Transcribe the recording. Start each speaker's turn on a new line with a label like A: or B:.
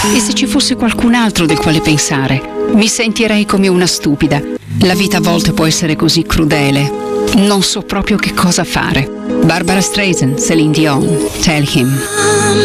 A: E se ci fosse qualcun altro del quale pensare, mi sentirei come una stupida. La vita a volte può essere così crudele. Non so proprio che cosa fare. Barbara Streisand, Céline Dion, Tell Him.